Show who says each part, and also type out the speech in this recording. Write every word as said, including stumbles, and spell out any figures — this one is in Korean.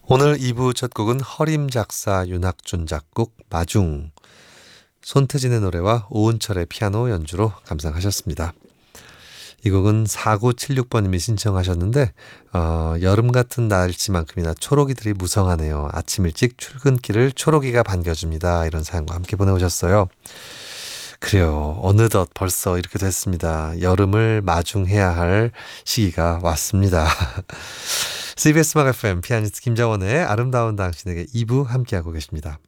Speaker 1: 오늘 이 부 첫 곡은 허림 작사 윤학준 작곡 마중 손태진의 노래와 오은철의 피아노 연주로 감상하셨습니다. 이 곡은 사구칠육 번님이 신청하셨는데 어, 여름 같은 날씨만큼이나 초록이들이 무성하네요. 아침 일찍 출근길을 초록이가 반겨줍니다. 이런 사연과 함께 보내오셨어요. 그래요. 어느덧 벌써 이렇게 됐습니다. 여름을 마중해야 할 시기가 왔습니다. 씨비에스 막 에프엠 피아니스트 김정원의 아름다운 당신에게 이 부 함께하고 계십니다.